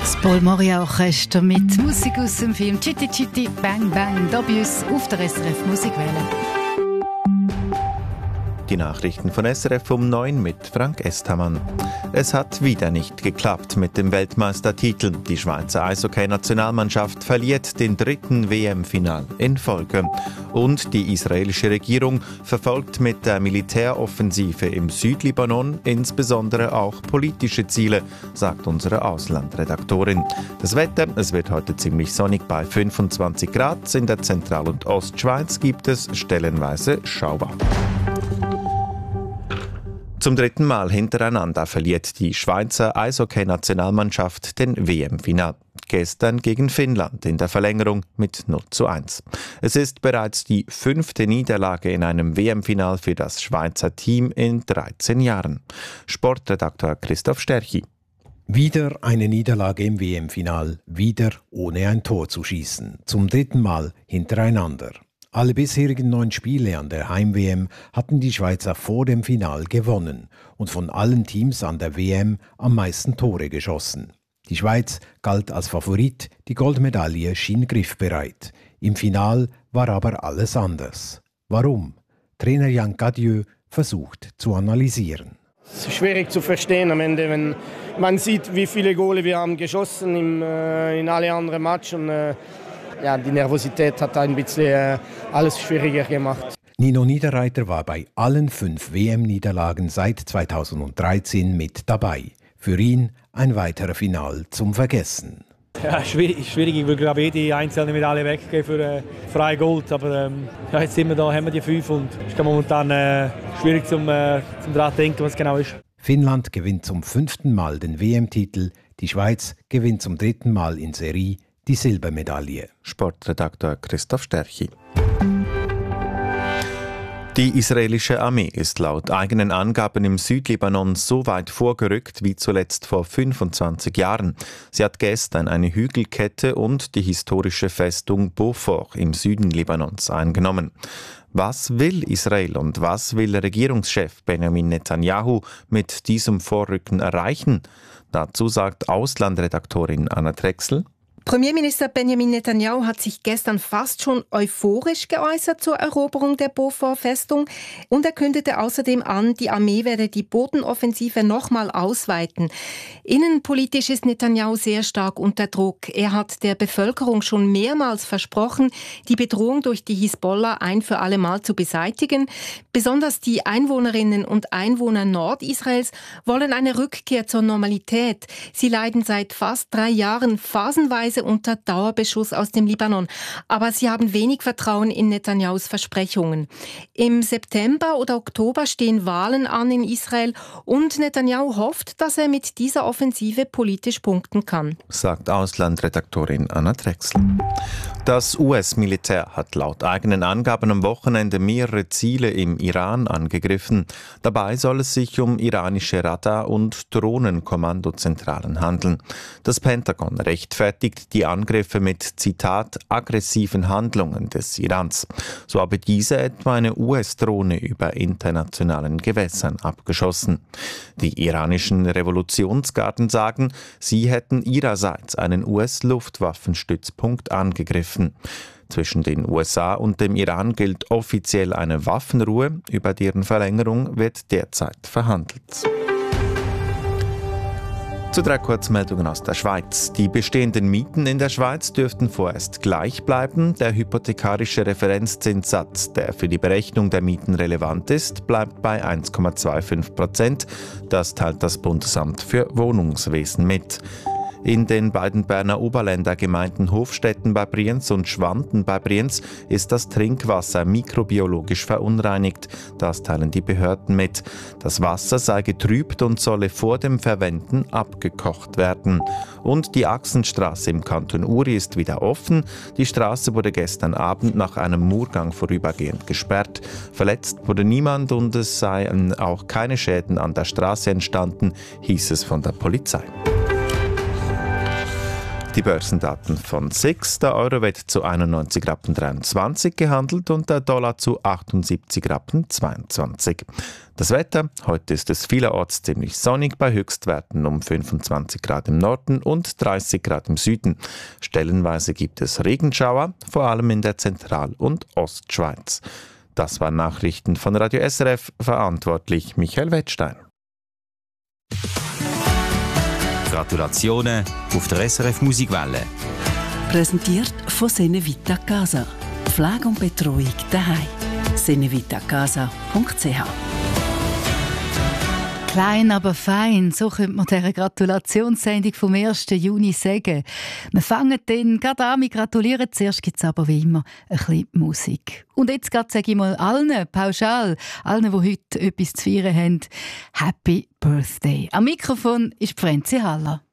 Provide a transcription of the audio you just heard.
Das Paul Moria Orchester mit Musik aus dem Film Chitty Chitty Bang Bang da bei uns auf der SRF Musikwelle. Die Nachrichten von SRF um 9 mit Frank Esthamann. Es hat wieder nicht geklappt mit dem Weltmeistertitel. Die Schweizer Eishockey-Nationalmannschaft verliert den 3. WM-Final in Folge. Und die israelische Regierung verfolgt mit der Militäroffensive im Südlibanon insbesondere auch politische Ziele, sagt unsere Auslandredaktorin. Das Wetter, es wird heute ziemlich sonnig bei 25 Grad. In der Zentral- und Ostschweiz gibt es stellenweise Schauer. Zum 3. Mal hintereinander verliert die Schweizer Eishockey-Nationalmannschaft den WM-Final. Gestern gegen Finnland in der Verlängerung mit 0:1. Es ist bereits die 5. Niederlage in einem WM-Final für das Schweizer Team in 13 Jahren. Sportredakteur Christoph Sterchi. Wieder eine Niederlage im WM-Final, wieder ohne ein Tor zu schießen. Zum 3. Mal hintereinander. Alle bisherigen 9 Spiele an der Heim-WM hatten die Schweizer vor dem Final gewonnen und von allen Teams an der WM am meisten Tore geschossen. Die Schweiz galt als Favorit, die Goldmedaille schien griffbereit. Im Final war aber alles anders. Warum? Trainer Jan Cadieux versucht zu analysieren. Es ist schwierig zu verstehen am Ende, wenn man sieht, wie viele Gole wir haben geschossen in alle anderen Matches. Die Nervosität hat ein bisschen alles schwieriger gemacht. Nino Niederreiter war bei allen 5 WM-Niederlagen seit 2013 mit dabei. Für ihn ein weiterer Final zum Vergessen. Ja, schwierig. Ich will glaube jede einzelne Medaille weggeben für freie Gold. Aber jetzt sind wir da, haben wir die 5 und es ist momentan schwierig zum daran denken, was genau ist. Finnland gewinnt zum 5. Mal den WM-Titel. Die Schweiz gewinnt zum 3. Mal in Serie die Silbermedaille. Sportredakteur Christoph Sterchi. Die israelische Armee ist laut eigenen Angaben im Südlibanon so weit vorgerückt wie zuletzt vor 25 Jahren. Sie hat gestern eine Hügelkette und die historische Festung Beaufort im Süden Libanons eingenommen. Was will Israel und was will Regierungschef Benjamin Netanyahu mit diesem Vorrücken erreichen? Dazu sagt Auslandredaktorin Anna Drechsel. Premierminister Benjamin Netanyahu hat sich gestern fast schon euphorisch geäußert zur Eroberung der Beaufort-Festung und er kündete außerdem an, die Armee werde die Bodenoffensive nochmal ausweiten. Innenpolitisch ist Netanyahu sehr stark unter Druck. Er hat der Bevölkerung schon mehrmals versprochen, die Bedrohung durch die Hisbollah ein für alle Mal zu beseitigen. Besonders die Einwohnerinnen und Einwohner Nordisraels wollen eine Rückkehr zur Normalität. Sie leiden seit fast 3 Jahren phasenweise unter Dauerbeschuss aus dem Libanon. Aber sie haben wenig Vertrauen in Netanyahus Versprechungen. Im September oder Oktober stehen Wahlen an in Israel und Netanyahu hofft, dass er mit dieser Offensive politisch punkten kann. Sagt Auslandredaktorin Anna Drechsel. Das US-Militär hat laut eigenen Angaben am Wochenende mehrere Ziele im Iran angegriffen. Dabei soll es sich um iranische Radar- und Drohnenkommandozentralen handeln. Das Pentagon rechtfertigt die Angriffe mit, Zitat, aggressiven Handlungen des Irans. So habe diese etwa eine US-Drohne über internationalen Gewässern abgeschossen. Die iranischen Revolutionsgarden sagen, sie hätten ihrerseits einen US-Luftwaffenstützpunkt angegriffen. Zwischen den USA und dem Iran gilt offiziell eine Waffenruhe, über deren Verlängerung wird derzeit verhandelt. Zu 3 Kurzmeldungen aus der Schweiz. Die bestehenden Mieten in der Schweiz dürften vorerst gleich bleiben. Der hypothekarische Referenzzinssatz, der für die Berechnung der Mieten relevant ist, bleibt bei 1,25%. Das teilt das Bundesamt für Wohnungswesen mit. In den beiden Berner Oberländergemeinden Hofstetten bei Brienz und Schwanden bei Brienz ist das Trinkwasser mikrobiologisch verunreinigt. Das teilen die Behörden mit. Das Wasser sei getrübt und solle vor dem Verwenden abgekocht werden. Und die Achsenstraße im Kanton Uri ist wieder offen. Die Straße wurde gestern Abend nach einem Murgang vorübergehend gesperrt. Verletzt wurde niemand und es seien auch keine Schäden an der Straße entstanden, hieß es von der Polizei. Die Börsendaten von SIX. Der Euro wird zu 91,23 Rappen gehandelt und der Dollar zu 78,22 Rappen. Das Wetter: Heute ist es vielerorts ziemlich sonnig bei Höchstwerten um 25 Grad im Norden und 30 Grad im Süden. Stellenweise gibt es Regenschauer, vor allem in der Zentral- und Ostschweiz. Das waren Nachrichten von Radio SRF, verantwortlich Michael Wettstein. Gratulationen auf der SRF Musikwelle. Präsentiert von Senevita Casa. Pflege und Betreuung daheim. senevitacasa.ch. Klein, aber fein, so könnte man dieser Gratulationssendung vom 1. Juni sagen. Wir fangen dann gerade an, wir gratulieren. Zuerst gibt es aber wie immer ein bisschen Musik. Und jetzt sage ich mal allen, pauschal, allen, die heute etwas zu feiern haben, Happy Birthday. Am Mikrofon ist Franzi Haller.